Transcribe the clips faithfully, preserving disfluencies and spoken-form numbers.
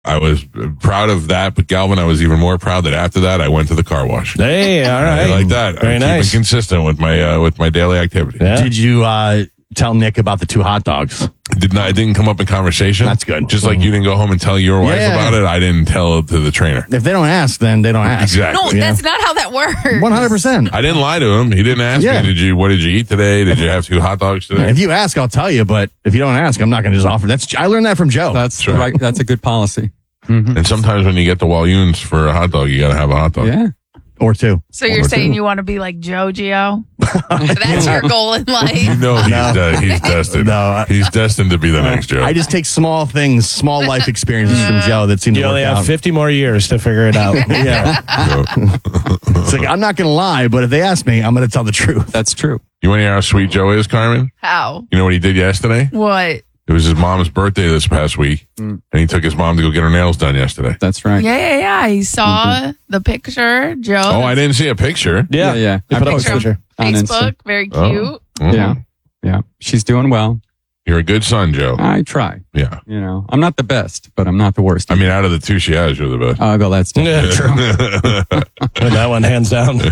I was proud of that, but Galvin, I was even more proud that after that I went to the car wash. Hey, all right. I like that. Very I'm nice. keeping consistent with my uh, with my daily activity. Yeah. Did you uh, tell Nick about the two hot dogs? Did not, it didn't come up in conversation. That's good. Just like you didn't go home and tell your wife Yeah. about it, I didn't tell it to the trainer. If they don't ask, then they don't ask. Exactly. No, that's not how that works. one hundred percent. I didn't lie to him. He didn't ask Yeah. me, did you, what did you eat today? Did you have two hot dogs today? If you ask, I'll tell you. But if you don't ask, I'm not going to just offer. That's I learned that from Joe. That's Sure. right. That's a good policy. And sometimes when you get the Walloons for a hot dog, you got to have a hot dog. Yeah. or two. So you're Or saying two. you want to be like Joe Gio? That's your goal in You life. know he's, No. uh, he's destined. No, I- he's destined to be the next Joe. I just take small things, small life experiences from Joe that seem to You work only have out. fifty more years to figure it out. Yeah, it's like I'm not going to lie, but if they ask me, I'm going to tell the truth. That's true. You want to hear how sweet Joe is, Carmen? How? You know what he did yesterday? What? It was his mom's birthday this past week, and he took his mom to go get her nails done yesterday. That's right. Yeah, yeah, yeah. He saw the picture, Joe. Oh, I didn't see a picture. Yeah, Yeah, yeah. You I put up a posted picture. on Insta. Facebook, very cute. Oh. Mhm. Yeah. Yeah. She's doing well. You're a good son, Joe. I try. Yeah. You know, I'm not the best, but I'm not the worst. I mean, out of the two she has, you're the best. I'll go. That's Yeah, true. That one hands down.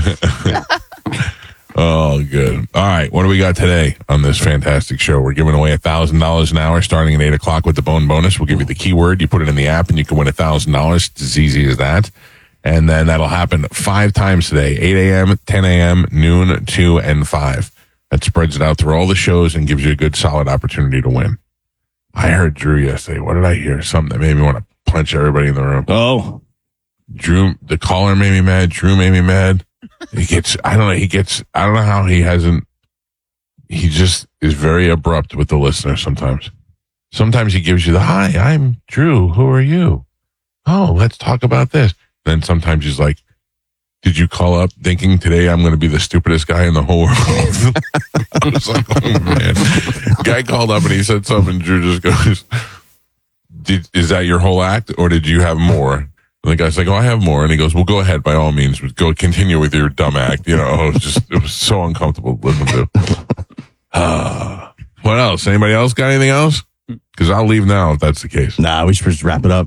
Oh, good. All right. What do we got today on this fantastic show? We're giving away one thousand dollars an hour starting at eight o'clock with the bone bonus. We'll give you the keyword. You put it in the app and you can win one thousand dollars. It's as easy as that. And then that'll happen five times today, eight a.m., ten a.m., noon, two, and five. That spreads it out through all the shows and gives you a good, solid opportunity to win. I heard Drew yesterday. What did I hear? Something that made me want to punch everybody in the room. Oh, Drew, the caller made me mad. Drew made me mad. He gets, I don't know, he gets, I don't know how he hasn't, he just is very abrupt with the listener sometimes. Sometimes he gives you the, hi, I'm Drew. Who are you? Oh, let's talk about this. Then sometimes he's like, did you call up thinking today I'm going to be the stupidest guy in the whole world? I was like, oh man. Guy called up and he said something. And Drew just goes, did, is that your whole act or did you have more? And the guy's like, oh, I have more. And he goes, well, go ahead by all means. Go continue with your dumb act. You know, it was just, it was so uncomfortable to listen to. Uh, what else? Anybody else got anything else? Because I'll leave now if that's the case. Nah, we should just wrap it up.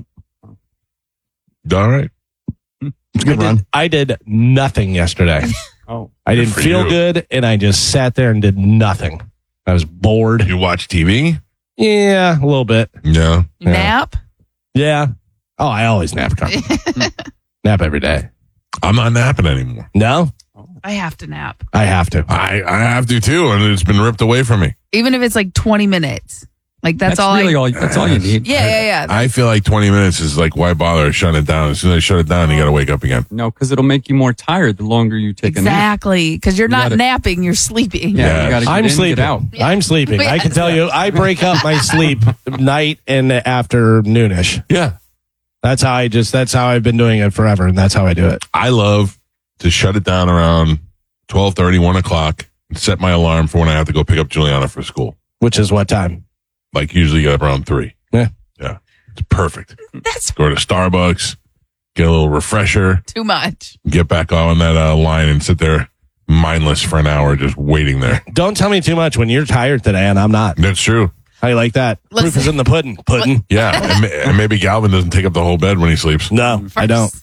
All right. It's a good I run. did, I did nothing yesterday. Oh, I didn't for feel you. good, and I just sat there and did nothing. I was bored. You watch T V? Yeah, a little bit. Yeah. Yeah. Nap? Yeah. Oh, I always nap. Carmen. Nap every day. I'm not napping anymore. No, I have to nap. I have to. I, I have to too, and it's been ripped away from me. Even if it's like twenty minutes. Like that's, that's all really I. all. That's all you need. Yeah, yeah, yeah. I feel like twenty minutes is like, why bother shutting it down? As soon as I shut it down, you got to wake up again. No, because it'll make you more tired the longer you take a nap. Exactly. Because you're You not gotta- napping, you're sleeping. Yeah, Yeah. you got to get I'm in, sleeping. Get out. I'm sleeping. I can Yes. tell you, I break up my sleep night and afternoonish. Yeah. That's how I just, that's how I've been doing it forever. And that's how I do it. I love to shut it down around twelve thirty, one o'clock, and set my alarm for when I have to go pick up Juliana for school. Which is what time? Like usually get up around three. Yeah. Yeah. It's perfect. That's Go to Starbucks, get a little refresher, too much. get back on that uh, line and sit there mindless for an hour just waiting there. Don't tell me too much when you're tired today and I'm not. That's true. How you like that? Listen. Proof is in the pudding. Pudding. Yeah. and, ma- and maybe Galvin doesn't take up the whole bed when he sleeps. No, I don't.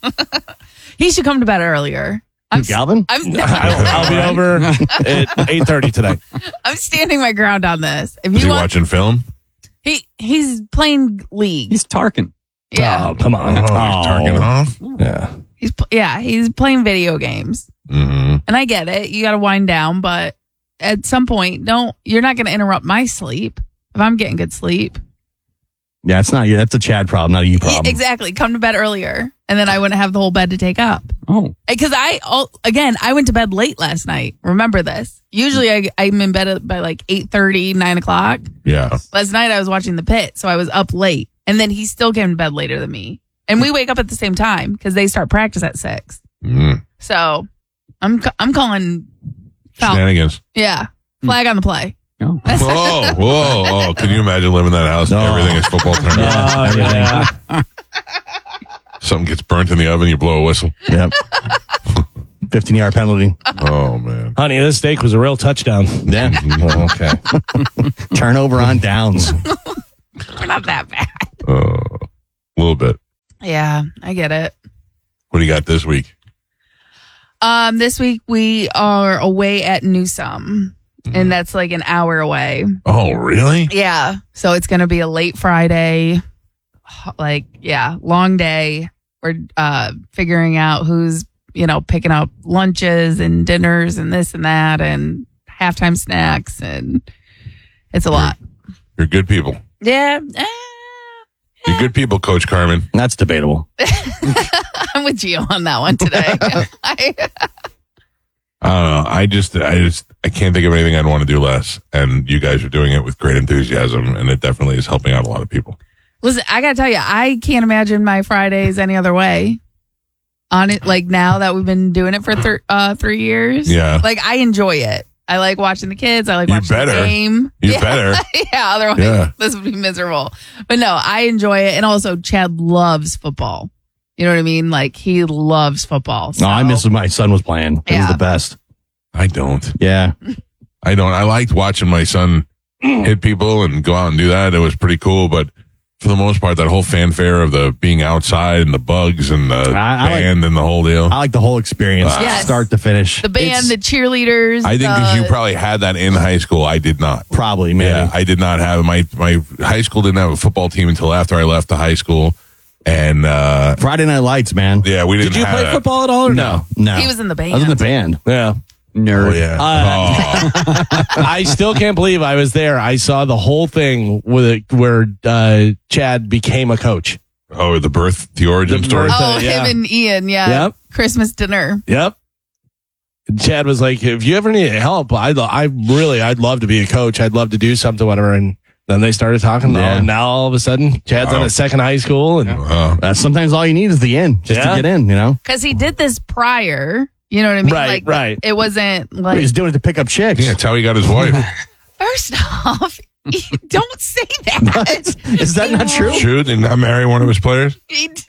He should come to bed earlier. I'm, Galvin? I'm, I'll, I'll be over at eight thirty today. I'm standing my ground on this. If Is you he want, watching film? he he's playing League. He's Tarkin. Yeah, Oh, come on. Oh, he's turning off? Yeah. he's pl- yeah he's playing video games, Mm-hmm. and I get it. You got to wind down, but at some point, don't. You're not going to interrupt my sleep if I'm getting good sleep. Yeah, it's not you. That's a Chad problem, not a you problem. Yeah, exactly. Come to bed earlier, and then I wouldn't have the whole bed to take up. Oh, Because I, oh, again, I went to bed late last night. Remember this. Usually I, I'm in bed by like eight thirty, nine o'clock. Yeah. Last night I was watching The Pit, so I was up late. And then he still came to bed later than me. And we wake up at the same time because they start practice at six. Mm. So I'm ca- I'm calling foul. Shenanigans. Yeah. Flag on the play. no. Whoa, whoa, oh. Can you imagine living in that house and No. everything is football turned on? Oh, yeah. Something gets burnt in the oven, you blow a whistle. Yep. fifteen yard penalty. Oh, man. Honey, this steak was a real touchdown. Yeah. Oh, okay. Turnover on downs. We're not that bad. Uh, a little bit. Yeah, I get it. What do you got this week? Um, this week we are away at Newsom, and that's like an hour away. Oh, really? Yeah, so it's gonna be a late Friday, like yeah, long day. We're uh figuring out who's you know picking up lunches and dinners and this and that and halftime snacks, and it's a lot. You're good people. Yeah, eh, You're good people, Coach Carmen. That's debatable. I'm with Gio on that one today. I, I don't know. I just, I just, I can't think of anything I'd want to do less. And you guys are doing it with great enthusiasm, and it definitely is helping out a lot of people. Listen, I gotta tell you, I can't imagine my Fridays any other way. On it, like now that we've been doing it for thir- uh, three years. Yeah. Like I enjoy it. I like watching the kids. I like You watching better. the game. You yeah. better. yeah. Otherwise, Yeah. this would be miserable. But no, I enjoy it, and also Chad loves football. You know what I mean? Like he loves football. No, I so- miss when my son was playing. It Yeah. was the best. I don't. Yeah. I don't. I liked watching my son hit people and go out and do that. It was pretty cool. But for the most part, that whole fanfare of the being outside and the bugs and the I- I like- band and the whole deal. I like the whole experience, Yes. start to finish. the band, It's the cheerleaders. I think because the- you probably had that in high school. I did not. probably, maybe. Yeah, I did not have my my high school didn't have a football team until after I left the high school, and uh, Friday Night Lights, man. yeah, we didn't. Did you have play that. football at all or no? No. he was in the band. I was in the band. Yeah. Nerd. Oh yeah. Uh, oh. I still can't believe I was there. I saw the whole thing with it, where uh, Chad became a coach. oh, the birth, the origin The story. birth- Oh, Yeah. him and Ian. Yeah. Yep. Christmas dinner. Yep. And Chad was like, if you ever need help, I I really, I'd love to be a coach. I'd love to do something, whatever. And then they started talking. Yeah. And now all of a sudden, Chad's Wow. on his second high school. And Wow. Uh, sometimes all you need is the in, just Yeah. to get in, you know? Because he did this prior. You know what I mean? Right, like, right. It wasn't But like. he's doing it to pick up chicks. Yeah, that's how he got his wife. First off, you don't say that. Is that not true? True, did not marry one of his players. He d-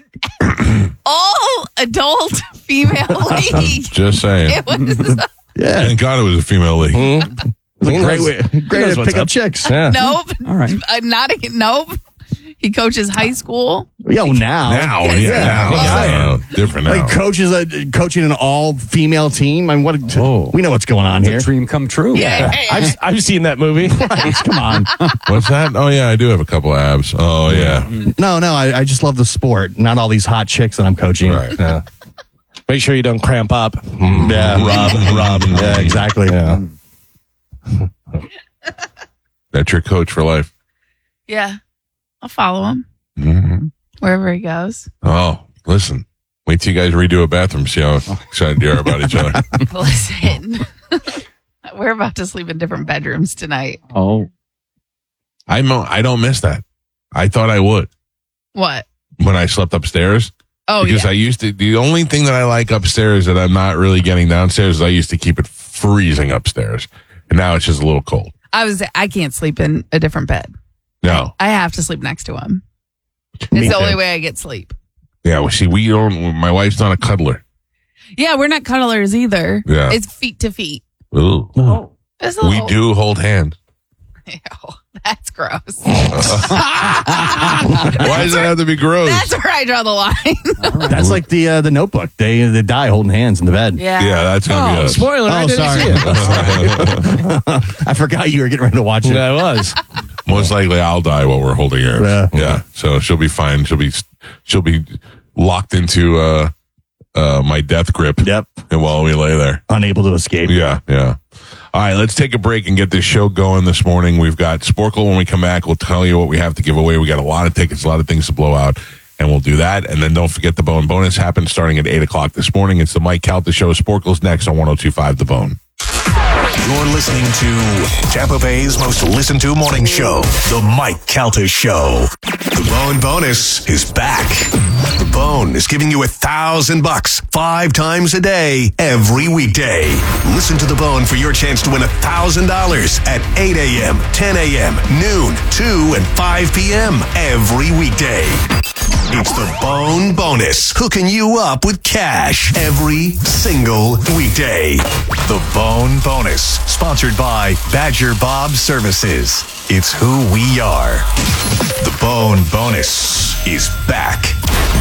all adult female league. Just saying. It was Yeah. Thank God it was a female league. Mhm. It's a He great knows- way, he great knows way to what's pick up up. chicks. Yeah. nope. All right. Uh, not a, nope. He coaches high school. Yo, now. Now, yeah, Yeah. now, Yeah. now, different now. Like coaches, uh, coaching an all female team. I mean, what? Oh. We know what's going on here. It's a dream come true. Yeah. I've, I've seen that movie. Come on. What's that? Oh yeah, I do have a couple abs. Oh yeah, No, no. I, I just love the sport, not all these hot chicks that I'm coaching. right. Yeah. Make sure you don't cramp up. Yeah, Rob, Rob. Yeah, exactly. Yeah. That's your coach for life. Yeah. I'll follow him hmm wherever he goes. Oh, listen. Wait till you guys redo a bathroom. See how excited you are about each other. Listen, we're about to sleep in different bedrooms tonight. Oh, I mo- I don't miss that. I thought I would What? when I slept upstairs. Oh, because yeah. I used to. The only thing that I like upstairs that I'm not really getting downstairs is I used to keep it freezing upstairs, and now it's just a little cold. I was. I can't sleep in a different bed. No, I have to sleep next to him. It's Me the too. only way I get sleep. yeah. Well, see, we don't. My wife's not a cuddler. Yeah, we're not cuddlers either. Yeah. It's feet to feet. Ooh. Oh. It's a We little- do hold hands. Ew, that's gross. Why does that have to be gross? That's where I draw the line. That's like the uh, the Notebook. They they die holding hands in the bed. yeah. Yeah, that's gonna be Oh, us. spoiler. I Oh, didn't sorry. see it. I forgot you were getting ready to watch it. I was. Most likely, I'll die while we're holding hands. Yeah. Yeah. So she'll be fine. She'll be she'll be locked into uh, uh, my death grip. Yep. And while we lay there. Unable to escape. Yeah. Yeah. All right. Let's take a break and get this show going this morning. We've got Sporkle. When we come back, we'll tell you what we have to give away. We got a lot of tickets, a lot of things to blow out. And we'll do that. And then don't forget the Bone Bonus happens starting at eight o'clock this morning. It's the Mike Calta Show. Sporkle's next on one oh two point five The Bone. You're listening to Tampa Bay's most listened to morning show, The Mike Calta Show. The Bone Bonus is back. The Bone is giving you a thousand bucks five times a day, every weekday. Listen to The Bone for your chance to win a thousand dollars at eight a.m., ten a.m., noon, two, and five p.m. every weekday. It's the Bone Bonus, hooking you up with cash every single weekday. The Bone Bonus, sponsored by Badger Bob Services. It's who we are. The Bone Bonus is back.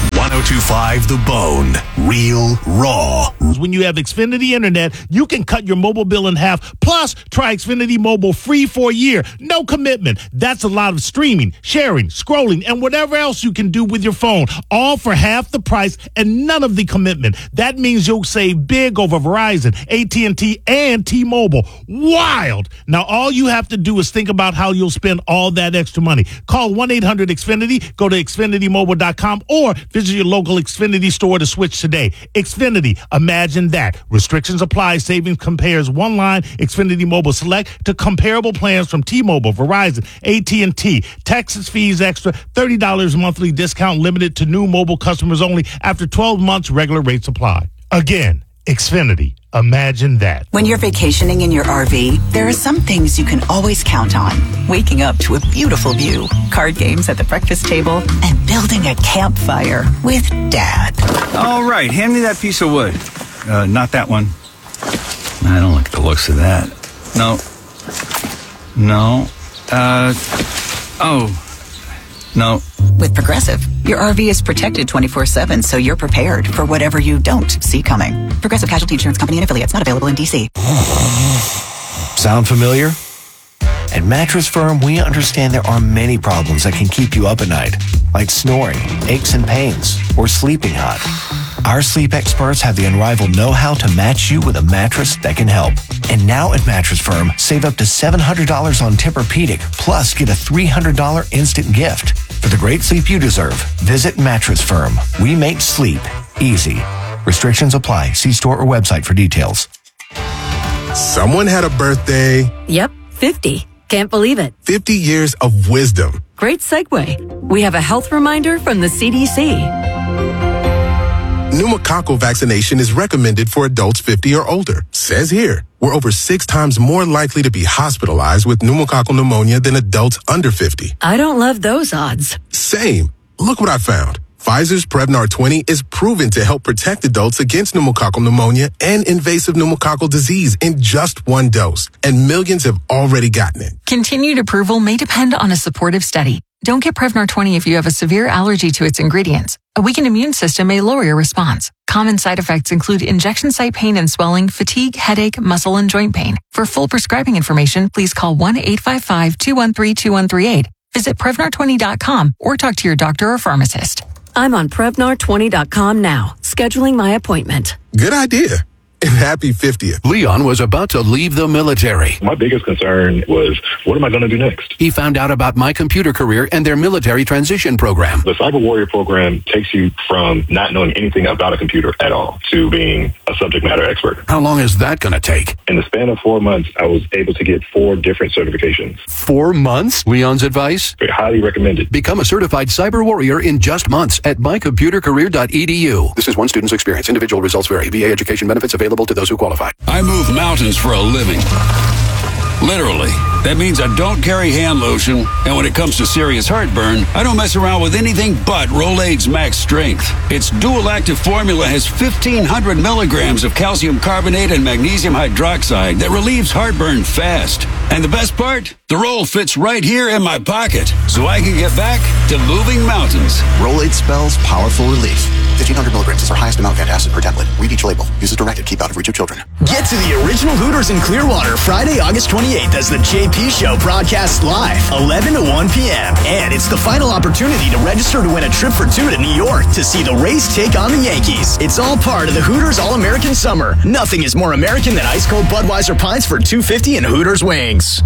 two point five The Bone. Real, raw. When you have Xfinity Internet, you can cut your mobile bill in half. Plus, try Xfinity Mobile free for a year. No commitment. That's a lot of streaming, sharing, scrolling, and whatever else you can do with your phone. All for half the price and none of the commitment. That means you'll save big over Verizon, A T and T, and T-Mobile. Wild! Now, all you have to do is think about how you'll spend all that extra money. Call one eight hundred X Finity, go to Xfinity Mobile dot com, or visit your local Xfinity store to switch today. Xfinity, imagine that. Restrictions apply. Savings compares one line Xfinity Mobile Select to comparable plans from T-Mobile, Verizon, A T and T. Taxes, fees extra, thirty dollars monthly discount limited to new mobile customers only. After twelve months, regular rates apply. Again, Xfinity. Imagine that. When you're vacationing in your R V, there are some things you can always count on. Waking up to a beautiful view, card games at the breakfast table, and building a campfire with Dad. All right, hand me that piece of wood. Uh, not that one. I don't like the looks of that. No. No. Uh, oh. No. With Progressive, your R V is protected twenty-four seven, so you're prepared for whatever you don't see coming. Progressive Casualty Insurance Company and Affiliates, not available in D C. Sound familiar? At Mattress Firm, we understand there are many problems that can keep you up at night, like snoring, aches and pains, or sleeping hot. Our sleep experts have the unrivaled know-how to match you with a mattress that can help. And now at Mattress Firm, save up to seven hundred dollars on Tempur-Pedic, plus get a three hundred dollars instant gift. For the great sleep you deserve, visit Mattress Firm. We make sleep easy. Restrictions apply. See store or website for details. Someone had a birthday. Yep, fifty. Can't believe it. fifty years of wisdom. Great segue. We have a health reminder from the C D C. Pneumococcal vaccination is recommended for adults fifty or older. Says here, we're over six times more likely to be hospitalized with pneumococcal pneumonia than adults under fifty. I don't love those odds. Same. Look what I found. Pfizer's Prevnar twenty is proven to help protect adults against pneumococcal pneumonia and invasive pneumococcal disease in just one dose. And millions have already gotten it. Continued approval may depend on a supportive study. Don't get Prevnar twenty if you have a severe allergy to its ingredients. A weakened immune system may lower your response. Common side effects include injection site pain and swelling, fatigue, headache, muscle, and joint pain. For full prescribing information, please call one eight five five, two one three, two one three eight. Visit Prevnar twenty dot com or talk to your doctor or pharmacist. I'm on Prevnar twenty dot com now, scheduling my appointment. Good idea. And happy fiftieth. Leon was about to leave the military. My biggest concern was, what am I going to do next? He found out about My Computer Career and their military transition program. The Cyber Warrior program takes you from not knowing anything about a computer at all to being a subject matter expert. How long is that going to take? In the span of four months, I was able to get four different certifications. Four months? Leon's advice? Very highly recommended. Become a certified cyber warrior in just months at my computer career dot e d u. This is one student's experience. Individual results vary. V A education benefits available to those who qualify. I move mountains for a living. Literally. That means I don't carry hand lotion, and when it comes to serious heartburn, I don't mess around with anything but Rolaids Max Strength. Its dual active formula has fifteen hundred milligrams of calcium carbonate and magnesium hydroxide that relieves heartburn fast. And the best part? The roll fits right here in my pocket, so I can get back to moving mountains. Rolaids spells powerful relief. fifteen hundred milligrams is our highest amount of antacid per tablet. Read each label. Use as directed. Keep out of reach of children. Get to the original Hooters in Clearwater Friday, August twenty-eighth as the J P Show broadcasts live, eleven to one p.m. And it's the final opportunity to register to win a trip for two to New York to see the Rays take on the Yankees. It's all part of the Hooters All-American Summer. Nothing is more American than ice-cold Budweiser pints for two dollars and fifty cents and Hooters wings.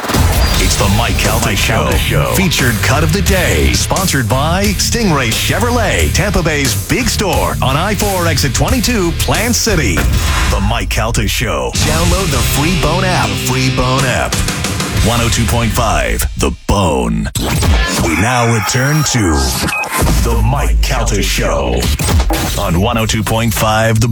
It's the Mike Calta Show. Show. Featured cut of the day. Sponsored by Stingray Chevrolet, Tampa Bay's big store on I four exit twenty-two, Plant City. The Mike Calta Show. Download the free Bone app. Free Bone app. one oh two point five The Bone. We now return to the Mike Calta Show on one oh two point five The